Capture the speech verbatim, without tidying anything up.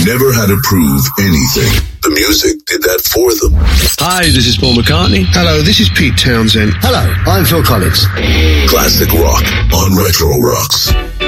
never had to prove anything. The music did that for them. Hi, this is Paul McCartney. Hello, this is Pete Townsend. Hello, I'm Phil Collins. Classic rock on Retro Rocks.